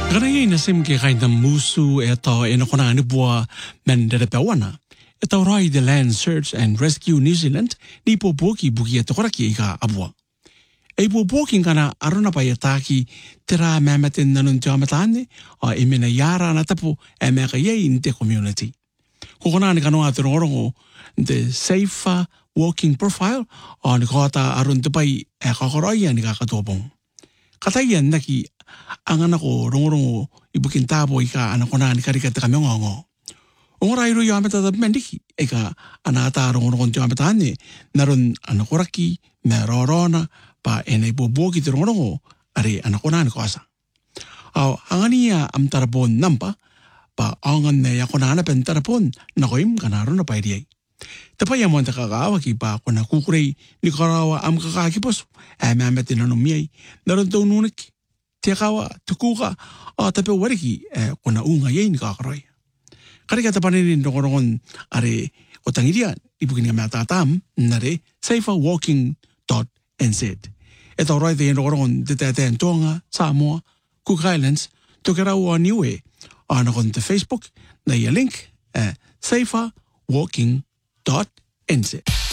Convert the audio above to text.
Garai na sim ke kai na musu e ta e na kona ni bua men de pewana. E ta rai the Land Search and Rescue New Zealand ni po poki buki e tokora ki ka abua. E po poki kana arona pa e taki te rā mēmeten nanun te amatane a e mena yara na tapo e mea ka yei in te community. Ko kona ni kanoa te rongorongo the Safer Walking Profile o ni kota arun te pai e kakorai ni ka katopong. Katai an naki angana ko rongorongo i bukin tāpo i ka ana kona ni karika te kamiongongo. O ngora iru i ameta ta mendiki e ka ana ata rongorongo te ameta ane narun ana koraki me rorona pa e nei boboki te rongorongo are ana kona ni koasa. Au angani ia am tarapon nampa pa angan ne ya kona ana pen tarapon na koim kana rona pa iriai. Te pai amon te kakawa ki pa kona kukurei ni karawa am kakaki posu e me amete nanu miei narun tau nuniki. Te kawa, te kuka, a te peo wariki e kona unga yei ni kakaroi. Karika te panini rongorongon are o tangiria i pukininga mea tātam nare saferwalking.nz. E tau roi te rongorongon te te Tonga, Samoa, Cook Islands, toke rau a Niue, ana kon te Facebook na ia link e saferwalking.nz.